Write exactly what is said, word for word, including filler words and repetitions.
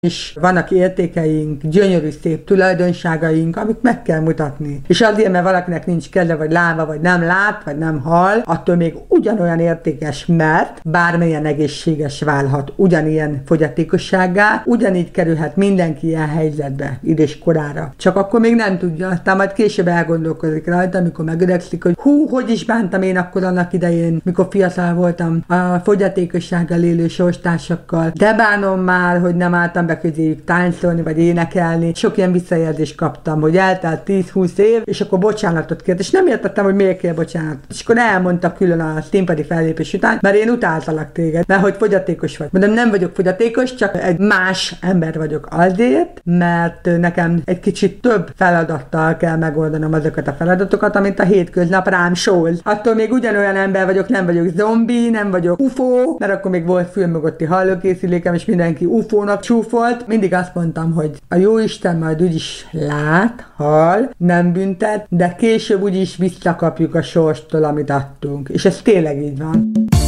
És vannak értékeink, gyönyörű szép tulajdonságaink, amik meg kell mutatni. És azért, mert valakinek nincs keze, vagy lába, vagy nem lát, vagy nem hall, attól még ugyanolyan értékes, mert bármilyen egészséges válhat ugyanilyen fogyatékossággá, ugyanígy kerülhet mindenki ilyen helyzetbe, időskorára. Csak akkor még nem tudja, aztán majd később elgondolkozik rajta, amikor megöregszik, hogy hú, hogy is bántam én akkor annak idején, mikor fiatal voltam a fogyatékossággal élő sorstársakkal. De bánom már, hogy nem álltam be közéjük táncolni, vagy énekelni. Sok ilyen visszajelzést kaptam, hogy eltelt tíz-húsz év, és akkor bocsánatot kért, és nem értettem, hogy miért kér bocsánatot. És akkor elmondta külön a színpadi fellépés után, mert én utáltalak téged, mert hogy fogyatékos vagy. Mondom, nem vagyok fogyatékos, csak egy más ember vagyok azért, mert nekem egy kicsit több feladattal kell megoldanom azokat a feladatokat, amit a hétköznap rám sól. Attól még ugyanolyan ember vagyok, nem vagyok zombi, nem vagyok ufó, mert akkor még volt fülmögötti hallókészülékem, és mindenki ufónak csúfolt. Mindig azt mondtam, hogy a Jóisten majd úgyis lát, hall, nem büntet, de később úgyis visszakapjuk a sorstól, amit adtunk. És ez tényleg így van.